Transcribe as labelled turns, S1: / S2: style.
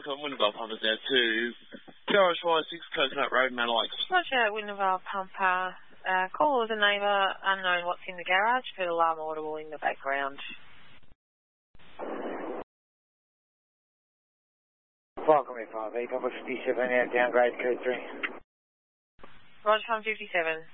S1: welcome. Wintervale Pumper's there too. PRSY 6 Coconut Road, Manalike.
S2: Roger, Wintervale Pumper. Call with a neighbour, unknown what's in the garage, for alarm audible in the background.
S3: Welcome, F5, Pumper 57 out, downgrade code 3.
S2: Roger, Pump 57.